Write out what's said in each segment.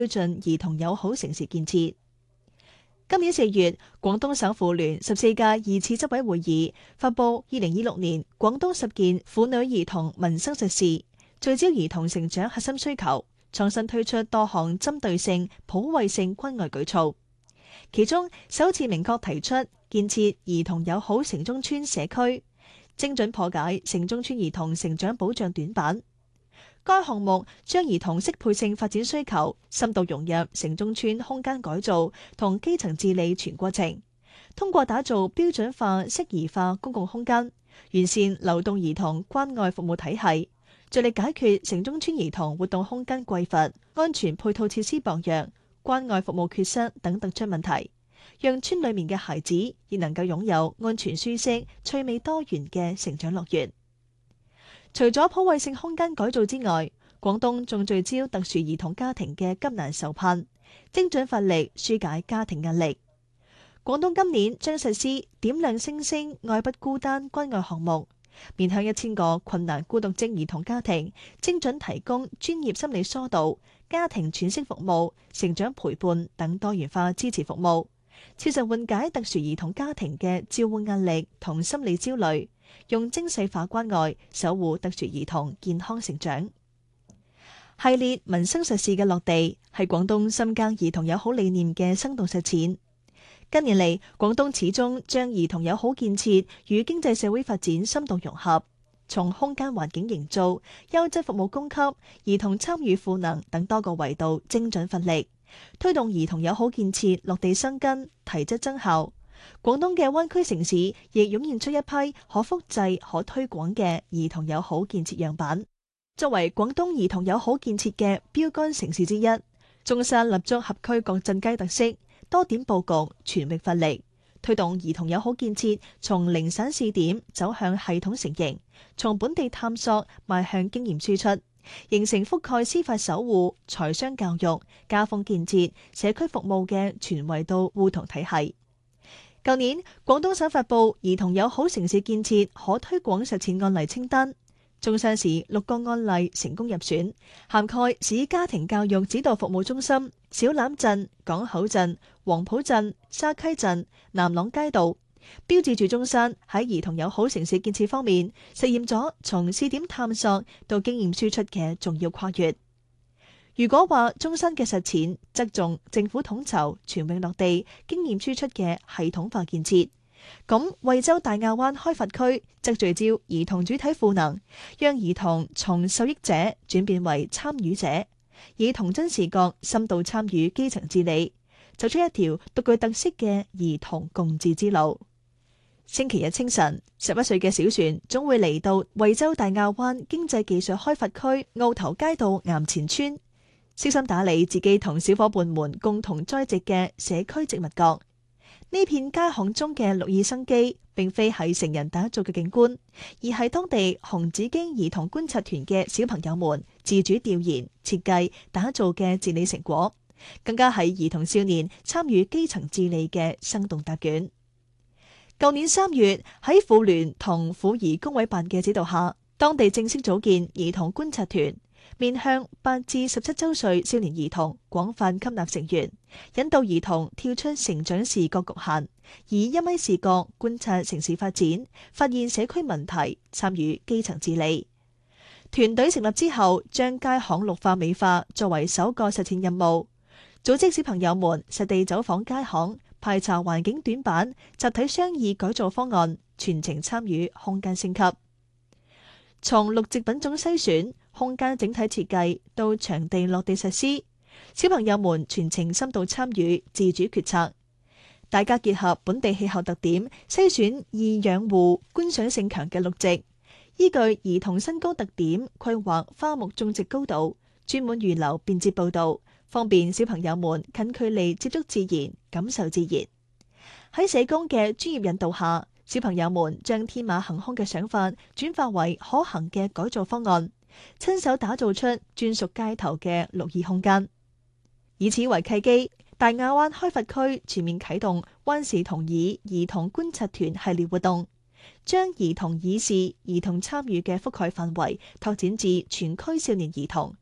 標準兒童友好城市建設。今年4月，廣東省婦聯14屆2次執委會議發布2026年廣東10件婦女兒童民生實事，聚焦兒童成長核心需求，創新推出多項針對性、普惠性關愛舉措。其中首次明確提出建設兒童友好城中村社區，精準破解城中村兒童成長保障短板。該項目將兒童適配性發展需求深度融入城中村空間改造同基層治理全過程，通過打造標準化、適宜化公共空間，完善流動兒童關愛服務體系，着力解決城中村兒童活動空間匱乏、安全配套設施薄弱、關愛服務缺失等突出問題，讓村裏面嘅孩子亦能夠擁有安全舒適、趣味多元嘅成長樂園。除咗普惠性空間改造之外，廣東仲聚焦特殊兒童家庭嘅急難愁盼，精準發力紓解家庭壓力。廣東今年將實施點亮星星愛不孤單關愛項目，面向1000個困難孤獨症兒童家庭，精準提供專業心理疏導、家庭喘息服務、成長陪伴等多元化支持服務，切實緩解特殊兒童家庭嘅照顧壓力同心理焦慮，用精細化關愛守護特殊兒童健康成長。系列民生實事嘅落地係廣東深耕兒童友好理念嘅生動實踐。近年嚟，廣東始終將兒童友好建設與經濟社會發展深度融合，從空間環境營造、優質服務供給、兒童參與賦能等多個維度精準發力，推動兒童友好建設落地生根、提質增效。廣東嘅灣區城市亦湧現出一批可複製、可推廣嘅兒童友好建設樣板。作為廣東兒童友好建設嘅標杆城市之一，中山立足合區各鎮街特色，多點佈局，全域發力，推動兒童友好建設從零散試點走向系統成型，從本地探索邁向經驗輸出，形成覆蓋司法守護、財商教育、家風建設、社區服務嘅全維度互動體系。舊年，廣東省發布兒童友好城市建設可推廣實踐案例清單，中山市6個案例成功入選，涵蓋市家庭教育指導服務中心、小欖鎮、港口鎮、黃埔鎮、沙溪鎮、南朗街道，標誌住中山喺兒童友好城市建設方面實現咗從試點探索到經驗輸出嘅重要跨越。如果話中山嘅實踐側重政府統籌、全域落地、經驗輸出嘅系統化建設，咁惠州大亞灣開發區則聚焦兒童主體賦能，讓兒童從受益者轉變為參與者，以童真視角深度參與基層治理，走出一條獨具特色嘅兒童共治之路。星期日清晨，11歲嘅小船總會嚟到惠州大亞灣經濟技術開發區澳頭街道岩前村，悉心打理自己同小伙伴們共同栽植嘅社區植物角。呢片街巷中嘅綠意生機，並非係成人打造嘅景觀，而係當地紅紫荊兒童觀察團嘅小朋友們自主調研、設計、打造嘅治理成果，更加係兒童少年參與基層治理嘅生動答卷。舊年3月喺婦聯同婦兒工委辦嘅指導下，當地正式組建兒童觀察團，面向8至17周歲少年兒童廣泛吸納成員，引導兒童跳出成長視覺局限，以1米視角觀察城市發展，發現社區問題，參與基層治理。團隊成立之後，將街巷綠化美化作為首個實踐任務，組織小朋友們實地走訪街巷，排查環境短板，集體商議改造方案，全程參與空間升級。從綠植品種篩選、空間整體設計到場地落地實施，小朋友們全程深度參與，自主決策。大家結合本地氣候特點，篩選易養護、觀賞性強嘅綠植，依據兒童身高特點規劃花木種植高度，專門預留便捷步道，方便小朋友們近距離接觸自然、感受自然。喺社工嘅專業引導下，小朋友們將天馬行空嘅想法轉化為可行嘅改造方案，親手打造出專屬街頭嘅綠意空間。以此為契機，大亞灣開發區全面啟動灣事同議兒童觀察團系列活動，將兒童議事、兒童參與嘅覆蓋範圍拓展至全區少年兒童，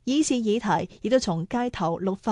議事議題亦都從街頭綠化